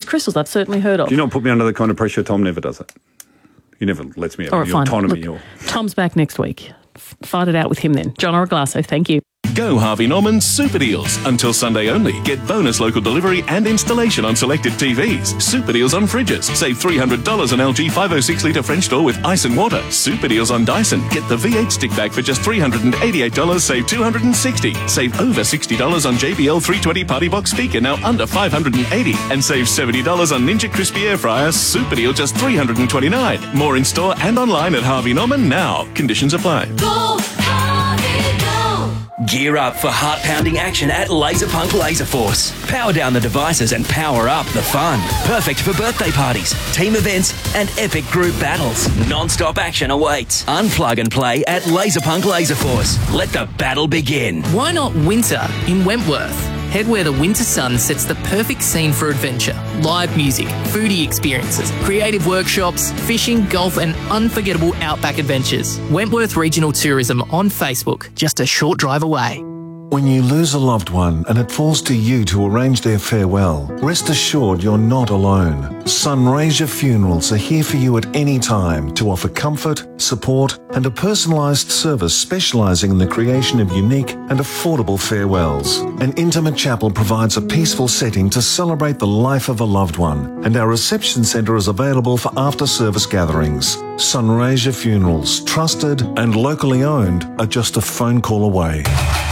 crystals I've certainly heard of. Do you not put me under the kind of pressure? Tom never does it. He never lets me have All right, the fine. autonomy. Look, Tom's back next week. Fight it out with him then. John Oraglasso, thank you. Go Harvey Norman Super Deals. Until Sunday only. Get bonus local delivery and installation on selected TVs. Super deals on fridges. Save $300 on LG 506-litre French door with ice and water. Super deals on Dyson. Get the V8 stick vac for just $388. Save $260. Save over $60 on JBL 320 Party Box speaker, now under $580. And save $70 on Ninja Crispy Air Fryer. Super deal just $329. More in store and online at Harvey Norman now. Conditions apply. Go Harvey, go! Gear up for heart-pounding action at Laserpunk Laser Force. Power down the devices and power up the fun. Perfect for birthday parties, team events, and epic group battles. Non-stop action awaits. Unplug and play at Laserpunk Laser Force. Let the battle begin. Why not winter in Wentworth? Head where the winter sun sets the perfect scene for adventure. Live music, foodie experiences, creative workshops, fishing, golf, and unforgettable outback adventures. Wentworth Regional Tourism on Facebook, just a short drive away. When you lose a loved one and it falls to you to arrange their farewell, rest assured you're not alone. Sunraysia Funerals are here for you at any time to offer comfort, support, and a personalised service specialising in the creation of unique and affordable farewells. An intimate chapel provides a peaceful setting to celebrate the life of a loved one, and our reception centre is available for after-service gatherings. Sunraysia Funerals, trusted and locally owned, are just a phone call away.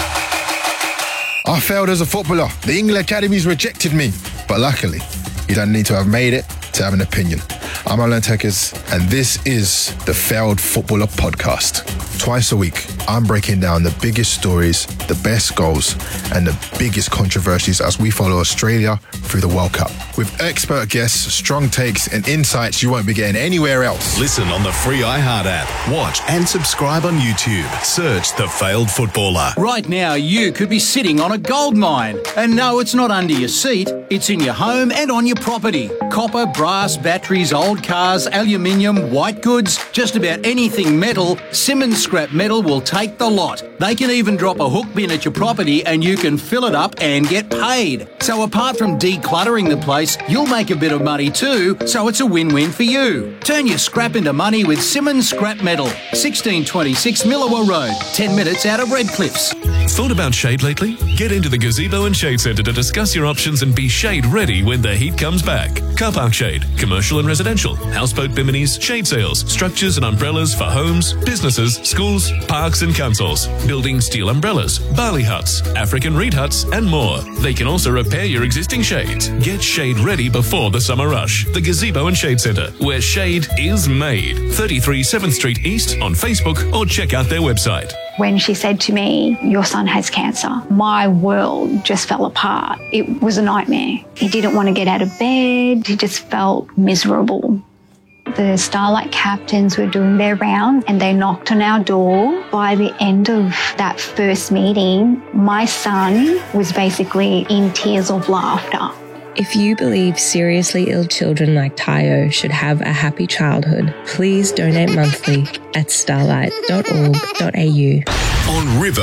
I failed as a footballer. The England Academies rejected me. But luckily, you don't need to have made it to have an opinion. I'm Alan Tekers, and this is the Failed Footballer Podcast. Twice a week, I'm breaking down the biggest stories, the best goals, and the biggest controversies as we follow Australia through the World Cup. With expert guests, strong takes, and insights you won't be getting anywhere else. Listen on the free iHeart app. Watch and subscribe on YouTube. Search The Failed Footballer. Right now, you could be sitting on a gold mine. And no, it's not under your seat. It's in your home and on your property. Copper, brass, batteries, old cars, aluminium, white goods, just about anything metal, Simmons Scrap Metal will take the lot. They can even drop a hook bin at your property and you can fill it up and get paid. So apart from decluttering the place, you'll make a bit of money too, so it's a win-win for you. Turn your scrap into money with Simmons Scrap Metal, 1626 Millawa Road, 10 minutes out of Redcliffs. Thought about shade lately? Get into the Gazebo and Shade Centre to discuss your options and be shade ready when the heat comes back. Car park shade, commercial and residential, houseboat biminis, shade sails, structures and umbrellas for homes, businesses, schools, parks and councils, building steel umbrellas, barley huts, African reed huts and more. They can also repair your existing shades. Get shade ready before the summer rush. The Gazebo and Shade Centre, where shade is made. 33 7th Street East on Facebook or check out their website. When she said to me, "Your son has cancer," my world just fell apart. It was a nightmare. He didn't want to get out of bed. He just felt miserable. The Starlight captains were doing their rounds and they knocked on our door. By the end of that first meeting, my son was basically in tears of laughter. If you believe seriously ill children like Tayo should have a happy childhood, please donate monthly at starlight.org.au. On River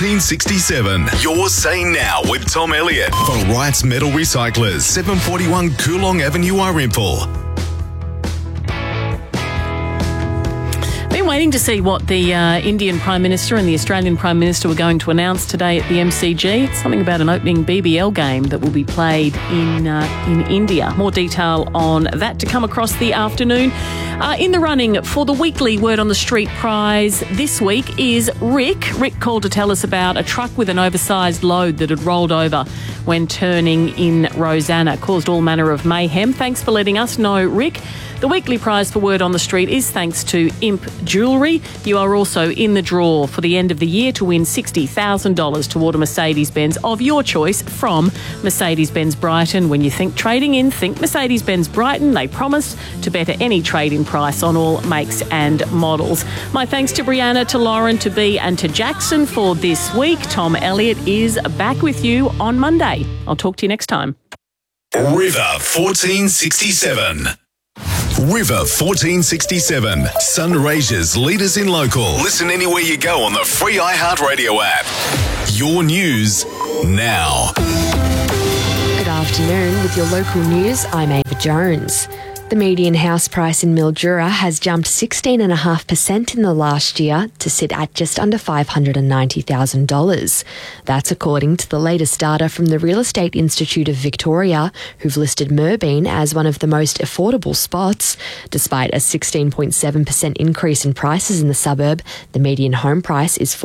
1467, you're saying now with Tom Elliott for Wright's Metal Recyclers, 741 Coolong Avenue, Arimpool. Been waiting to see what the Indian Prime Minister and the Australian Prime Minister were going to announce today at the MCG. It's something about an opening BBL game that will be played in India. More detail on that to come across the afternoon. In the running for the weekly Word on the Street prize this week is Rick. Rick called to tell us about a truck with an oversized load that had rolled over when turning in Rosanna. Caused all manner of mayhem. Thanks for letting us know, Rick. The weekly prize for Word on the Street is thanks to Imp Jewellery. You are also in the draw for the end of the year to win $60,000 toward a Mercedes-Benz of your choice from Mercedes-Benz Brighton. When you think trading in, think Mercedes-Benz Brighton. They promise to better any trade-in price on all makes and models. My thanks to Brianna, to Lauren, to B and to Jackson for this week. Tom Elliott is back with you on Monday. I'll talk to you next time. River 1467. River 1467. Sunraysia's leaders in local. Listen anywhere you go on the free iHeartRadio app. Your news now. Good afternoon. With your local news, I'm Ava Jones. The median house price in Mildura has jumped 16.5% in the last year to sit at just under $590,000. That's according to the latest data from the Real Estate Institute of Victoria, who've listed Merbeen as one of the most affordable spots. Despite a 16.7% increase in prices in the suburb, the median home price is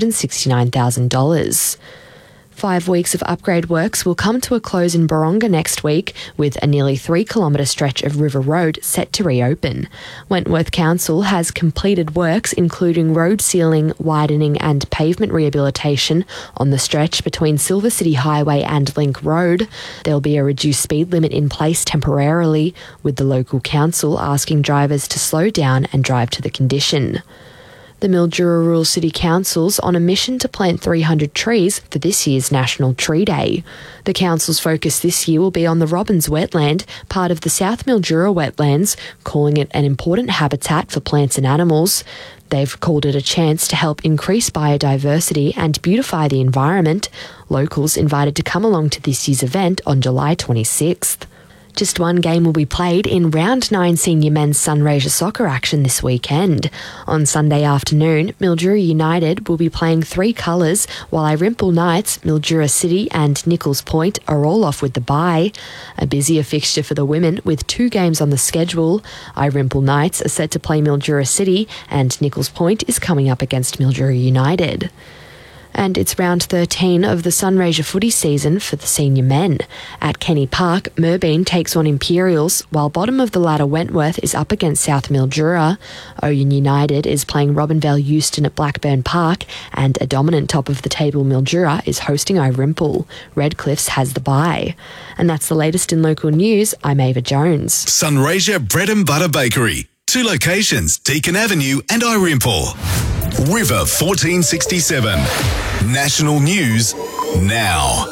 $469,000. 5 weeks of upgrade works will come to a close in Boronga next week, with a nearly 3-kilometre stretch of River Road set to reopen. Wentworth Council has completed works including road sealing, widening and pavement rehabilitation on the stretch between Silver City Highway and Link Road. There'll be a reduced speed limit in place temporarily, with the local council asking drivers to slow down and drive to the condition. The Mildura Rural City Council's on a mission to plant 300 trees for this year's National Tree Day. The council's focus this year will be on the Robbins wetland, part of the South Mildura wetlands, calling it an important habitat for plants and animals. They've called it a chance to help increase biodiversity and beautify the environment. Locals invited to come along to this year's event on July 26th. Just one game will be played in Round 9 Senior Men's Sunraysia soccer action this weekend. On Sunday afternoon, Mildura United will be playing 3 colours, while Irimple Knights, Mildura City and Nichols Point are all off with the bye. A busier fixture for the women with 2 games on the schedule. Irimple Knights are set to play Mildura City and Nichols Point is coming up against Mildura United. And it's round 13 of the Sunraysia footy season for the senior men. At Kenny Park, Merbeen takes on Imperials, while bottom of the ladder Wentworth is up against South Mildura. Oyen United is playing Robinvale Euston at Blackburn Park, and a dominant top of the table Mildura is hosting Irimple. Redcliffs has the bye. And that's the latest in local news. I'm Ava Jones. Sunraysia Bread and Butter Bakery. 2 locations, Deakin Avenue and Irimple. River 1467. National News now.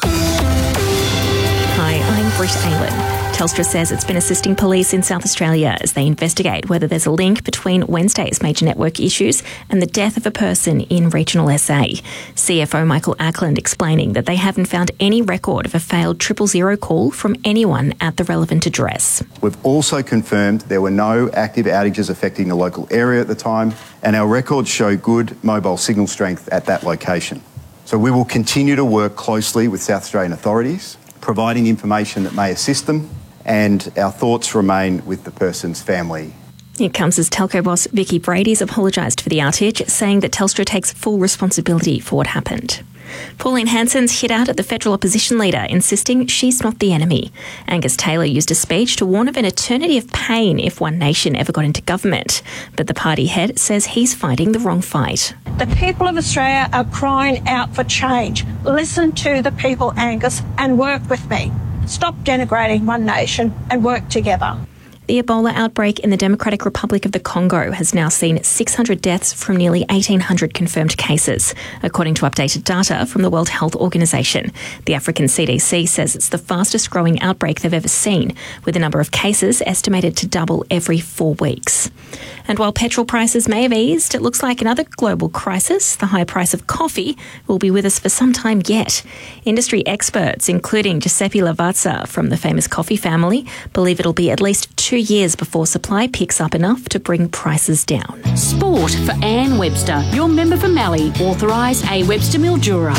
Hi, I'm Britt Aylan. Telstra says it's been assisting police in South Australia as they investigate whether there's a link between Wednesday's major network issues and the death of a person in regional SA. CFO Michael Ackland explaining that they haven't found any record of a failed 000 call from anyone at the relevant address. We've also confirmed there were no active outages affecting the local area at the time, and our records show good mobile signal strength at that location. So we will continue to work closely with South Australian authorities, providing information that may assist them, and our thoughts remain with the person's family. It comes as telco boss Vicky Brady's apologised for the outage, saying that Telstra takes full responsibility for what happened. Pauline Hanson's hit out at the federal opposition leader, insisting she's not the enemy. Angus Taylor used a speech to warn of an eternity of pain if One Nation ever got into government. But the party head says he's fighting the wrong fight. The people of Australia are crying out for change. Listen to the people, Angus, and work with me. Stop denigrating One Nation and work together. The Ebola outbreak in the Democratic Republic of the Congo has now seen 600 deaths from nearly 1,800 confirmed cases, according to updated data from the World Health Organization. The African CDC says it's the fastest growing outbreak they've ever seen, with the number of cases estimated to double every 4 weeks. And while petrol prices may have eased, it looks like another global crisis, the high price of coffee, will be with us for some time yet. Industry experts, including Giuseppe Lavazza from the famous coffee family, believe it'll be at least 2 years before supply picks up enough to bring prices down. Sport for Anne Webster, your member for Mallee, authorise A. Webster Mildura.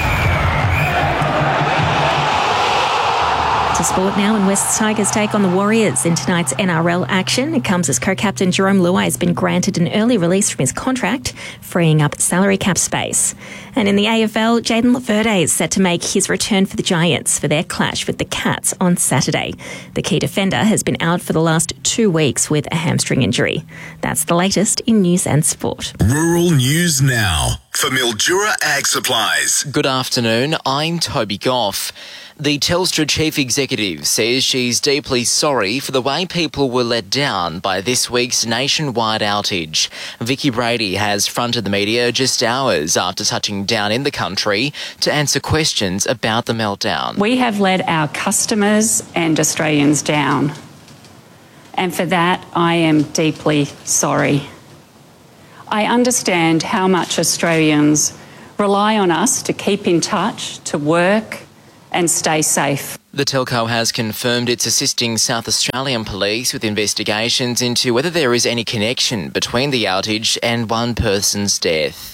To sport now, and West Tigers take on the Warriors in tonight's NRL action. It comes as co-captain Jerome Luai has been granted an early release from his contract, freeing up salary cap space. And in the AFL, Jaden Laverde is set to make his return for the Giants for their clash with the Cats on Saturday. The key defender has been out for the last 2 weeks with a hamstring injury. That's the latest in news and sport. Rural News now for Mildura Ag Supplies. Good afternoon, I'm Toby Goff. The Telstra chief executive says she's deeply sorry for the way people were let down by this week's nationwide outage. Vicky Brady has fronted the media just hours after touching down in the country to answer questions about the meltdown. We have let our customers and Australians down, and for that I am deeply sorry. I understand how much Australians rely on us to keep in touch, to work, and stay safe. The telco has confirmed it's assisting South Australian police with investigations into whether there is any connection between the outage and one person's death.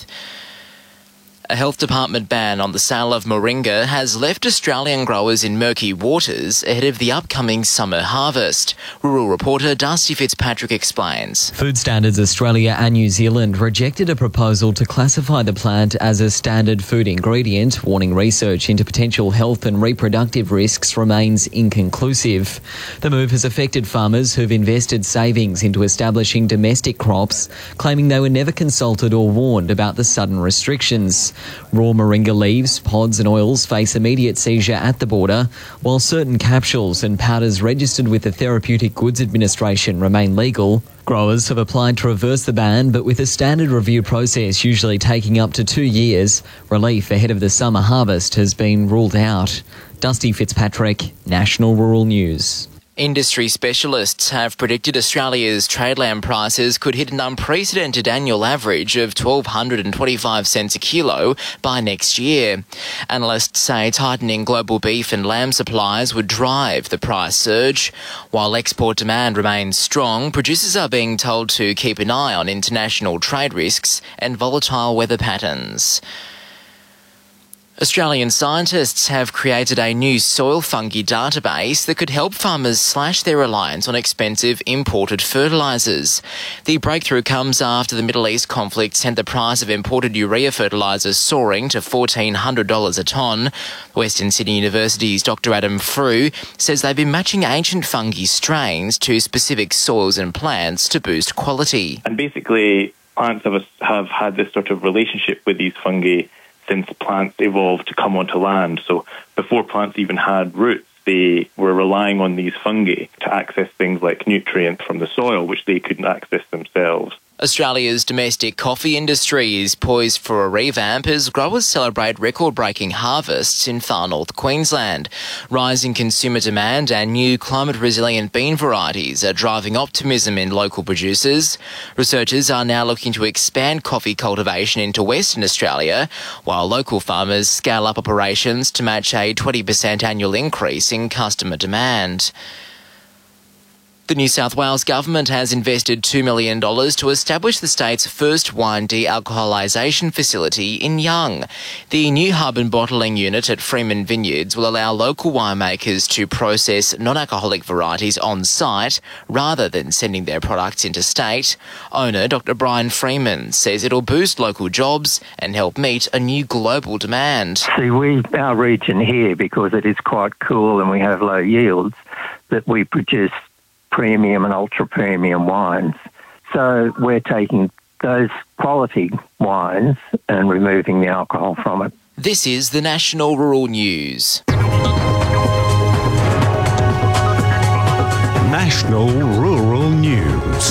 A health department ban on the sale of moringa has left Australian growers in murky waters ahead of the upcoming summer harvest. Rural reporter Dusty Fitzpatrick explains. Food Standards Australia and New Zealand rejected a proposal to classify the plant as a standard food ingredient, warning research into potential health and reproductive risks remains inconclusive. The move has affected farmers who've invested savings into establishing domestic crops, claiming they were never consulted or warned about the sudden restrictions. Raw moringa leaves, pods and oils face immediate seizure at the border, while certain capsules and powders registered with the Therapeutic Goods Administration remain legal. Growers have applied to reverse the ban, but with a standard review process usually taking up to 2 years, relief ahead of the summer harvest has been ruled out. Dusty Fitzpatrick, National Rural News. Industry specialists have predicted Australia's tradeland prices could hit an unprecedented annual average of 1,225 cents a kilo by next year. Analysts say tightening global beef and lamb supplies would drive the price surge. While export demand remains strong, producers are being told to keep an eye on international trade risks and volatile weather patterns. Australian scientists have created a new soil fungi database that could help farmers slash their reliance on expensive imported fertilisers. The breakthrough comes after the Middle East conflict sent the price of imported urea fertilisers soaring to $1,400 a tonne. Western Sydney University's Dr Adam Frew says they've been matching ancient fungi strains to specific soils and plants to boost quality. And basically, plants have had this sort of relationship with these fungi since plants evolved to come onto land. So before plants even had roots, they were relying on these fungi to access things like nutrients from the soil, which they couldn't access themselves. Australia's domestic coffee industry is poised for a revamp as growers celebrate record-breaking harvests in far north Queensland. Rising consumer demand and new climate-resilient bean varieties are driving optimism in local producers. Researchers are now looking to expand coffee cultivation into Western Australia, while local farmers scale up operations to match a 20% annual increase in customer demand. The New South Wales government has invested $2 million to establish the state's first wine de-alcoholisation facility in Young. The new hub and bottling unit at Freeman Vineyards will allow local winemakers to process non-alcoholic varieties on site rather than sending their products interstate. Owner Dr Brian Freeman says it'll boost local jobs and help meet a new global demand. See, our region here, because it is quite cool and we have low yields, that we produce premium and ultra-premium wines. So we're taking those quality wines and removing the alcohol from it. This is the National Rural News. National Rural News.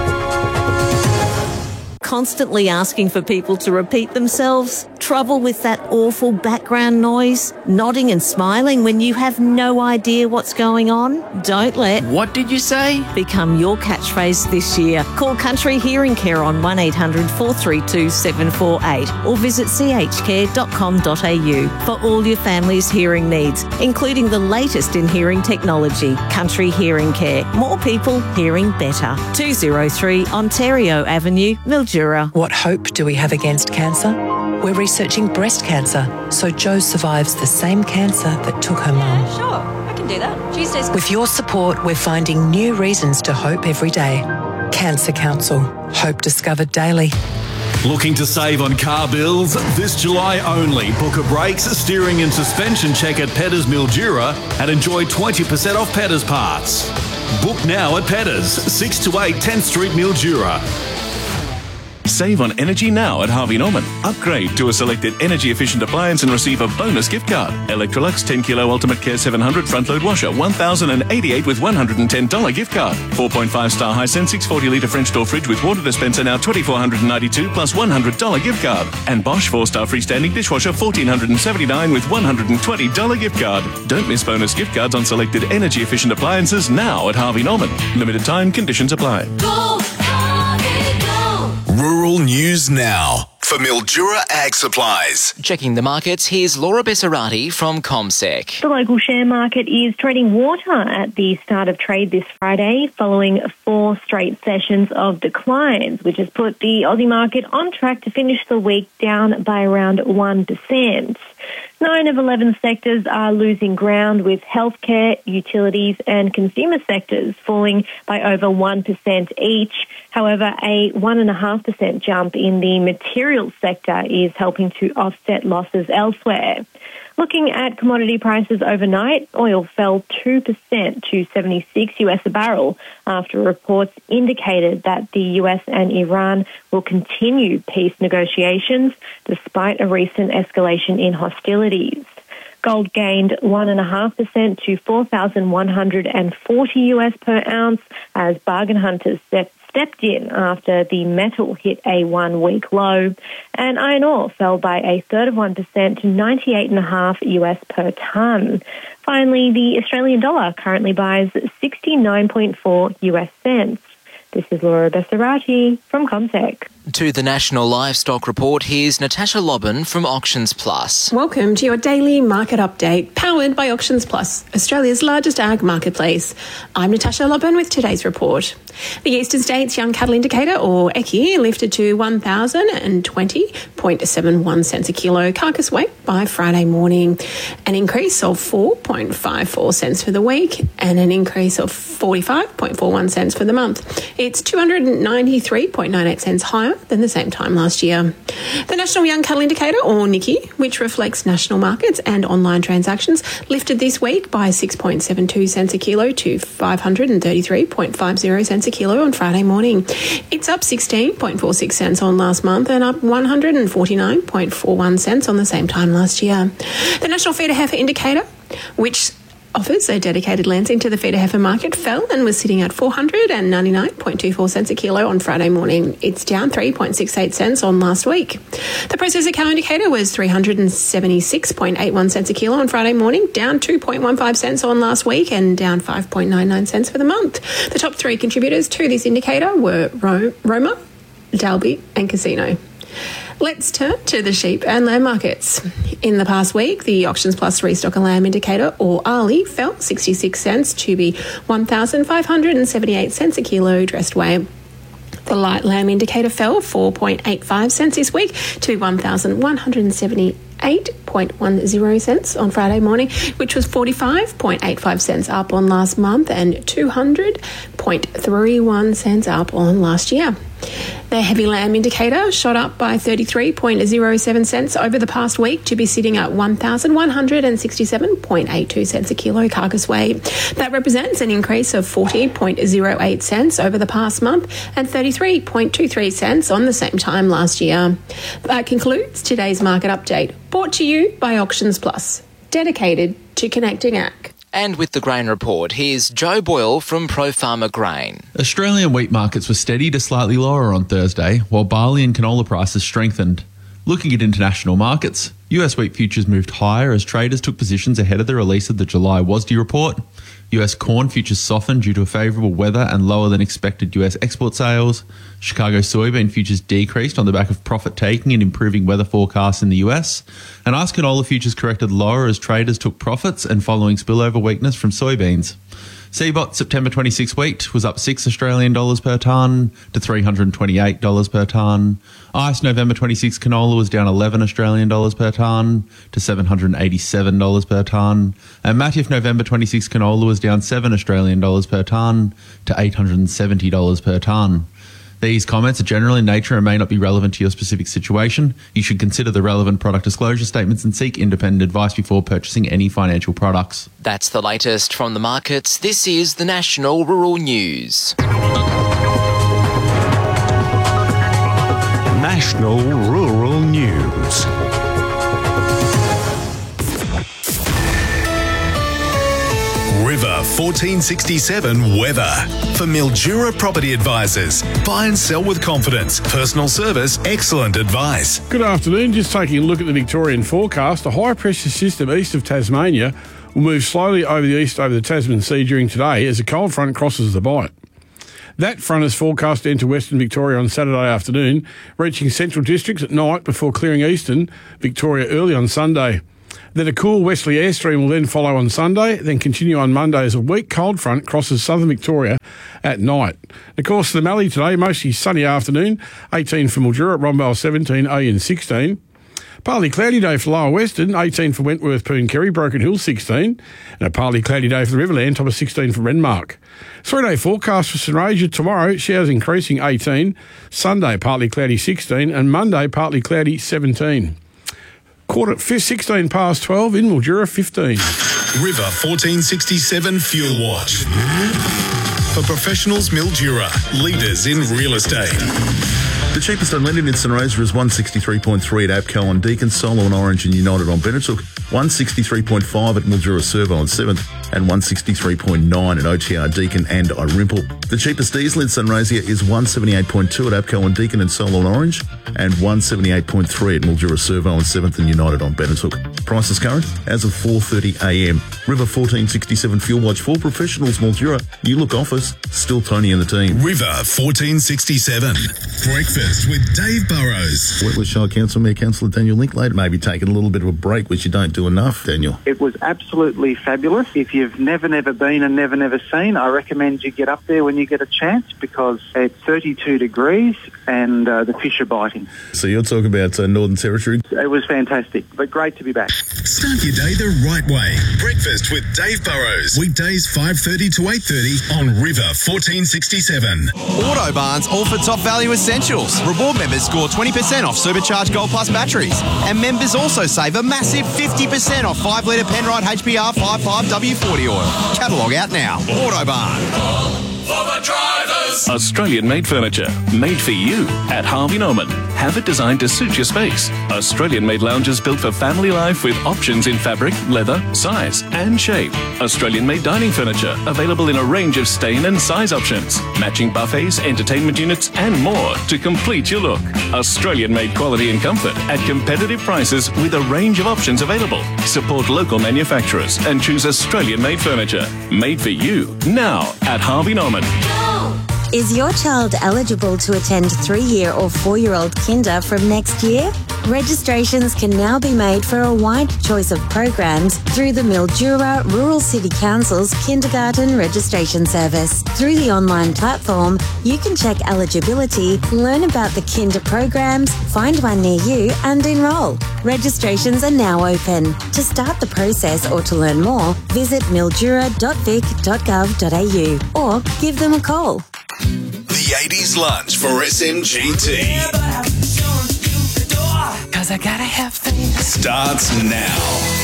Constantly asking for people to repeat themselves? Trouble with that awful background noise? Nodding and smiling when you have no idea what's going on? Don't let "What did you say?" become your catchphrase this year. Call Country Hearing Care on 1800 432 748 or visit chcare.com.au for all your family's hearing needs, including the latest in hearing technology. Country Hearing Care. More people hearing better. 203 Ontario Avenue, Mildura. What hope do we have against cancer? We're researching breast cancer, so Jo survives the same cancer that took her mum. Sure, I can do that. Tuesdays. With your support, we're finding new reasons to hope every day. Cancer Council. Hope discovered daily. Looking to save on car bills? This July only, book a brakes, steering and suspension check at Petters Mildura and enjoy 20% off Petters parts. Book now at Petters, 6 to 8 10th Street, Mildura. Save on energy now at Harvey Norman. Upgrade to a selected energy-efficient appliance and receive a bonus gift card. Electrolux 10 Kilo Ultimate Care 700 front-load washer, $1,088 with $110 gift card. 4.5-star Hisense 640-litre French door fridge with water dispenser now $2,492 plus $100 gift card. And Bosch 4-star freestanding dishwasher $1,479 with $120 gift card. Don't miss bonus gift cards on selected energy-efficient appliances now at Harvey Norman. Limited time, conditions apply. Rural News Now. for Mildura Ag Supplies. Checking the markets, here's Laura Bessarati from CommSec. The local share market is trading water at the start of trade this Friday, following 4 straight sessions of declines, which has put the Aussie market on track to finish the week down by around 1%. 9 of 11 sectors are losing ground, with healthcare, utilities and consumer sectors falling by over 1% each. However, a 1.5% jump in the materials sector is helping to offset losses elsewhere. Looking at commodity prices overnight, oil fell 2% to 76 US a barrel after reports indicated that the US and Iran will continue peace negotiations despite a recent escalation in hostilities. Gold gained 1.5% to 4,140 US per ounce as bargain hunters stepped in after the metal hit a 1-week low, and iron ore fell by 1/3% to 98.5 US per tonne. Finally, the Australian dollar currently buys 69.4 US cents. This is Laura Bessarati from CommSec. To the National Livestock Report, here's Natasha Lobban from Auctions Plus. Welcome to your daily market update, powered by Auctions Plus, Australia's largest ag marketplace. I'm Natasha Lobban with today's report. The Eastern States Young Cattle Indicator, or EYCI, lifted to 1,020.71 cents a kilo carcass weight by Friday morning, an increase of 4.54 cents for the week and an increase of 45.41 cents for the month. It's 293.98 cents higher than the same time last year. The National Young Cattle Indicator, or NYCI, which reflects national markets and online transactions, lifted this week by 6.72 cents a kilo to 533.50 cents a kilo on Friday morning. It's up 16.46 cents on last month and up 149.41 cents on the same time last year. The National Feeder Heifer Indicator, which offers a dedicated lens into the feeder heifer market, fell and was sitting at 499.24 cents a kilo on Friday morning. It's down 3.68 cents on last week. The processor cow indicator was 376.81 cents a kilo on Friday morning, down 2.15 cents on last week and down 5.99 cents for the month. The top 3 contributors to this indicator were Roma, Dalby and Casino. Let's turn to the sheep and lamb markets. In the past week, the Auctions Plus Restocker Lamb Indicator, or ARLI, fell 66 cents to be 1,578 cents a kilo dressed weight. The light lamb indicator fell 4.85 cents this week to be 1,178.10 cents on Friday morning, which was 45.85 cents up on last month and 200.31 cents up on last year. The heavy lamb indicator shot up by 33.07 cents over the past week to be sitting at 1,167.82 cents a kilo carcass weight. That represents an increase of 40.08 cents over the past month and 33.23 cents on the same time last year. That concludes today's market update, brought to you by Auctions Plus, dedicated to connecting ag. And with the grain report, here's Joe Boyle from Pro Farmer Grain. Australian wheat markets were steady to slightly lower on Thursday, while barley and canola prices strengthened. Looking at international markets, US wheat futures moved higher as traders took positions ahead of the release of the July WASDE report. US corn futures softened due to favourable weather and lower than expected US export sales. Chicago soybean futures decreased on the back of profit taking and improving weather forecasts in the US. And ice canola futures corrected lower as traders took profits and following spillover weakness from soybeans. CBOT September 26 wheat was up $6 Australian per tonne to $328 per tonne. ICE November 26 canola was down $11 Australian per tonne to $787 per tonne. And Matif November 26 canola was down $7 Australian per tonne to $870 per tonne. These comments are general in nature and may not be relevant to your specific situation. You should consider the relevant product disclosure statements and seek independent advice before purchasing any financial products. That's the latest from the markets. This is the National Rural News. National Rural News. River 1467 weather. For Mildura Property Advisors. Buy and sell with confidence. Personal service, excellent advice. Good afternoon. Just taking a look at the Victorian forecast. A high pressure system east of Tasmania will move slowly over the east over the Tasman Sea during today as a cold front crosses the Bight. That front is forecast to enter Western Victoria on Saturday afternoon, reaching central districts at night before clearing eastern Victoria early on Sunday. Then a cool westerly airstream will then follow on Sunday, then continue on Monday as a weak cold front crosses southern Victoria at night. Of course, the Mallee today, mostly sunny afternoon, 18 for Mildura, Rombale 17, Ayan 16. Partly cloudy day for Lower Western, 18 for Wentworth, Pooncarry, Broken Hill 16, and a partly cloudy day for the Riverland, top of 16 for Renmark. 3-day forecast for St Rasia tomorrow, showers increasing 18, Sunday partly cloudy 16, and Monday partly cloudy 17. 16 past 12 in Mildura 15. River 1467 Fuel Watch. For professionals, Mildura, leaders in real estate. The cheapest unleaded in St Rosa is 163.3 at APCO on Deakin, Solo and Orange and United on Benetook, 163.5 at Mildura Servo on 7th, and 163.9 at OTR Deakin and Irimple. The cheapest diesel in St Rosia is 178.2 at APCO on Deakin and Solo and Orange, and 178.3 at Mildura Servo on 7th and United on Benetook. Prices current as of 4:30am. River 1467 Fuel Watch for professionals, Mildura. You look office, still Tony and the team. River 1467. Breakfast with Dave Burrows. Wentworth Shire Council Mayor Councillor Daniel Linklater may be taking a little bit of a break, which you don't do enough, Daniel. It was absolutely fabulous. If you've never been and never seen, I recommend you get up there when you get a chance because it's 32 degrees and the fish are biting. So you're talking about Northern Territory? It was fantastic, but great to be back. Start your day the right way. Breakfast with Dave Burrows. Weekdays 5:30 to 8:30 on River 1467. Autobarn's all for top value essentials. Reward members score 20% off Supercharged Gold Plus batteries. And members also save a massive 50% off 5-litre Penrite HPR 55 W40 oil. Catalogue out now. Autobarn. Australian-made furniture, made for you at Harvey Norman. Have it designed to suit your space. Australian-made lounges built for family life with options in fabric, leather, size and shape. Australian-made dining furniture available in a range of stain and size options. Matching buffets, entertainment units and more to complete your look. Australian-made quality and comfort at competitive prices with a range of options available. Support local manufacturers and choose Australian-made furniture. Made for you now at Harvey Norman. Is your child eligible to attend 3-year or 4-year-old kinder from next year? Registrations can now be made for a wide choice of programs through the Mildura Rural City Council's Kindergarten Registration Service. Through the online platform, you can check eligibility, learn about the kinder programs, find one near you and enrol. Registrations are now open. To start the process or to learn more, visit mildura.vic.gov.au or give them a call. The 80s lunch for SMGT. Cause I gotta have faith. Starts now.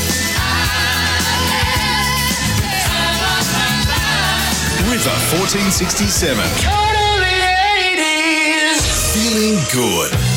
River 1467. Feeling good.